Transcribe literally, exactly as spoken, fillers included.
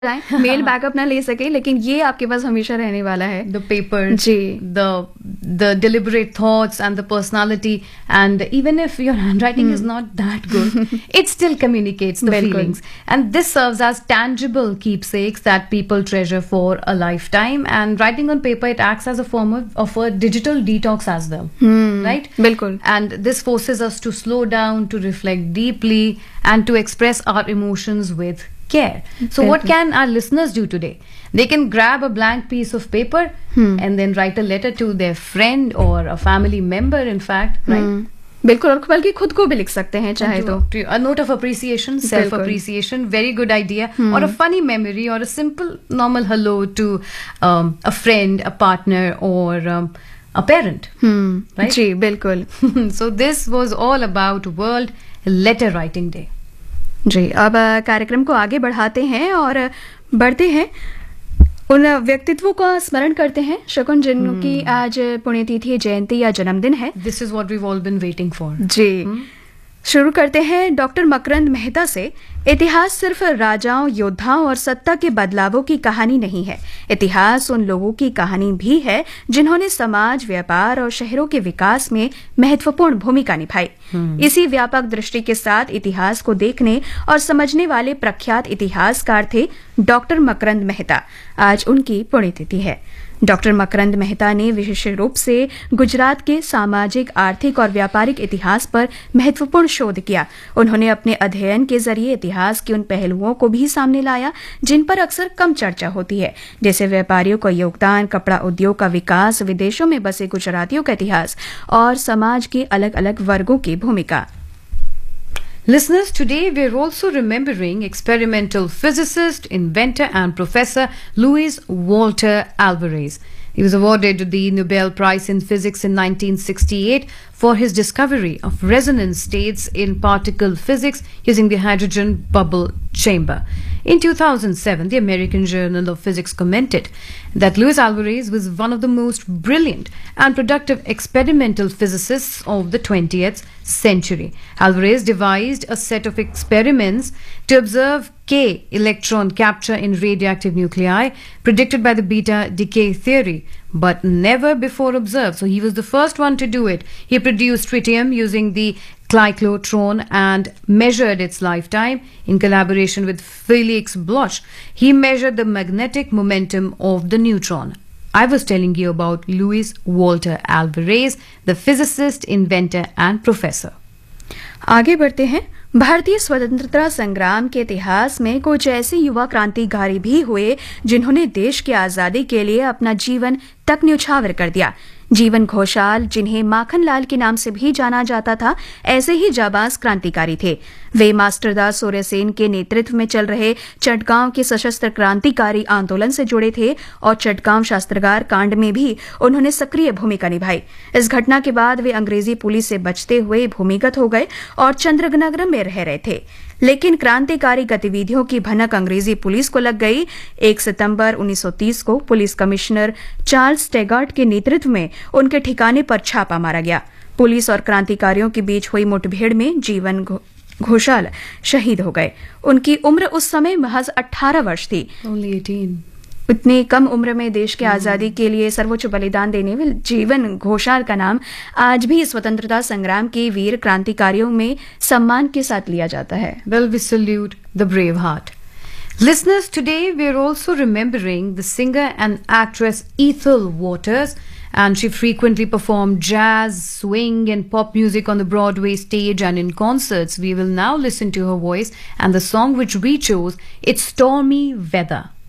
Mail backup ना ले सके, लेकिन ये आपके पास हमेशा रहने वाला है. The paper, ji. the the deliberate thoughts and the personality, and even if your handwriting is not that good, it still communicates the बिल्कुल. feelings, and this serves as tangible keepsakes that people treasure for a lifetime. And writing on paper, it acts as a form of, of a digital detox as well, right? बिल्कुल. And this forces us to slow down, to reflect deeply, and to express our emotions with care. So what can our listeners do today? They can grab a blank piece of paper hmm. and then write a letter to their friend or a family member, in fact, right? hmm. बिल्कुल, और बल्कि खुद को भी लिख सकते हैं चाहे तो. A note of appreciation, self appreciation, very good idea, hmm. or a funny memory, or a simple normal hello to um, a friend, a partner, or um, a parent, hmm. right? जी बिल्कुल. So this was all about World Letter Writing Day. जी, अब कार्यक्रम को आगे बढ़ाते हैं और बढ़ते हैं उन व्यक्तित्वों का स्मरण करते हैं शकुन जिनकी hmm. आज पुण्यतिथि, जयंती या जन्मदिन है. This is what we've all been waiting for. Ji. hmm? शुरू करते हैं डॉक्टर मकरंद मेहता से. इतिहास सिर्फ राजाओं, योद्धाओं और सत्ता के बदलावों की कहानी नहीं है. इतिहास उन लोगों की कहानी भी है जिन्होंने समाज, व्यापार और शहरों के विकास में महत्वपूर्ण भूमिका निभाई. hmm. इसी व्यापक दृष्टि के साथ इतिहास को देखने और समझने वाले प्रख्यात इतिहासकार थे डॉक्टर मकरंद मेहता. आज उनकी पुण्यतिथि है. डॉक्टर मकरंद मेहता ने विशेष रूप से गुजरात के सामाजिक, आर्थिक और व्यापारिक इतिहास पर महत्वपूर्ण शोध किया. उन्होंने अपने अध्ययन के जरिए इतिहास के उन पहलुओं को भी सामने लाया जिन पर अक्सर कम चर्चा होती है, जैसे व्यापारियों का योगदान, कपड़ा उद्योग का विकास, विदेशों में बसे गुजरातियों का इतिहास और समाज के अलग अलग वर्गों की भूमिका. Listeners, today we're also remembering experimental physicist, inventor and professor Luis Walter Alvarez. He was awarded the Nobel Prize in Physics in nineteen sixty-eight for his discovery of resonance states in particle physics using the hydrogen bubble chamber. In two thousand seven, the American Journal of Physics commented that Luis Alvarez was one of the most brilliant and productive experimental physicists of the twentieth century. Alvarez devised a set of experiments to observe K electron capture in radioactive nuclei predicted by the beta decay theory, but never before observed. So he was the first one to do it. He produced tritium using the cyclotron and measured its lifetime in collaboration with Felix Bloch. He measured the magnetic momentum of the neutron. I was telling you about Luis Walter Alvarez, the physicist, inventor and professor. आगे बढ़ते हैं. भारतीय स्वतंत्रता संग्राम के इतिहास में कुछ ऐसे युवा क्रांतिकारी भी हुए जिन्होंने देश की आजादी के लिए अपना जीवन तक न्यौछावर कर दिया. जीवन घोषाल, जिन्हें माखनलाल के नाम से भी जाना जाता था, ऐसे ही जाबाज क्रांतिकारी थे. वे मास्टरदास सूर्यसेन के नेतृत्व में चल रहे चटगांव के सशस्त्र क्रांतिकारी आंदोलन से जुड़े थे और चटगांव शस्त्रागार कांड में भी उन्होंने सक्रिय भूमिका निभाई. इस घटना के बाद वे अंग्रेजी पुलिस से बचते हुए भूमिगत हो गए और चंद्रनगर में रह रहे थे. लेकिन क्रांतिकारी गतिविधियों की भनक अंग्रेजी पुलिस को लग गई. एक सितंबर उन्नीस सौ तीस को पुलिस कमिश्नर चार्ल्स टेगार्ट के नेतृत्व में उनके ठिकाने पर छापा मारा गया. पुलिस और क्रांतिकारियों के बीच हुई मुठभेड़ में जीवन घोषाल शहीद हो गए. उनकी उम्र उस समय महज अठारह वर्ष थी. Only eighteen. इतनी कम उम्र में देश की आजादी के लिए सर्वोच्च बलिदान देने वाले जीवन घोषाल का नाम आज भी स्वतंत्रता संग्राम के वीर क्रांतिकारियों में सम्मान के साथ लिया जाता है. Well, we salute the brave heart. Listeners, today we're also remembering the singer and actress Ethel Waters, and she frequently performed jazz, swing and pop music on the Broadway stage and in concerts. We will now listen to her voice and the song which we chose, it's Stormy Weather.